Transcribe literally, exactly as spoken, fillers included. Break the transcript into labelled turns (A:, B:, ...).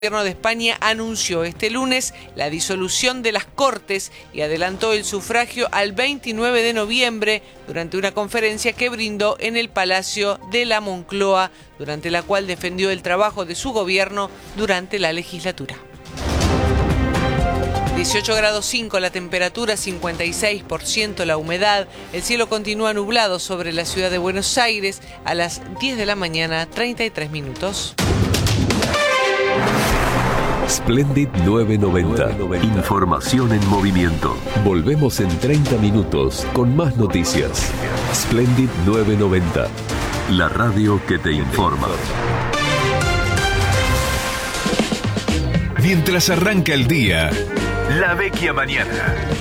A: El gobierno de España anunció este lunes la disolución de las Cortes y adelantó el sufragio al veintinueve de noviembre durante una conferencia que brindó en el Palacio de la Moncloa, durante la cual defendió el trabajo de su gobierno durante la legislatura. dieciocho grados cinco la temperatura, cincuenta y seis por ciento la humedad. El cielo continúa nublado sobre la ciudad de Buenos Aires a las diez de la mañana, treinta y tres minutos.
B: Splendid novecientos noventa. Información en movimiento. Volvemos en treinta minutos con más noticias. Splendid novecientos noventa. La radio que te informa.
C: Mientras arranca el día, La Vecchia Mañana.